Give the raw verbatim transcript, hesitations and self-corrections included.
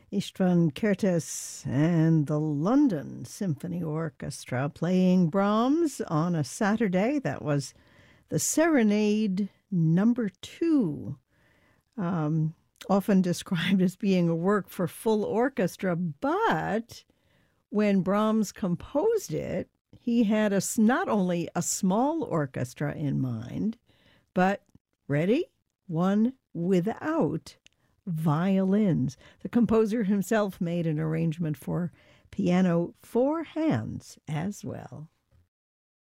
Istvan Kertész and the London Symphony Orchestra playing Brahms on a Saturday. That was the Serenade number two, um, often described as being a work for full orchestra. But when Brahms composed it, he had a, not only a small orchestra in mind, but, ready, one without violins. The composer himself made an arrangement for piano four hands as well.